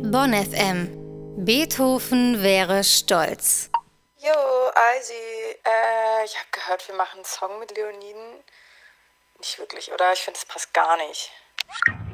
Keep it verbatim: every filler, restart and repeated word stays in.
Bonn F M. Beethoven wäre stolz. Jo, Eisi, äh, ich habe gehört, wir machen einen Song mit Leoniden. Nicht wirklich, oder? Ich finde, das passt gar nicht.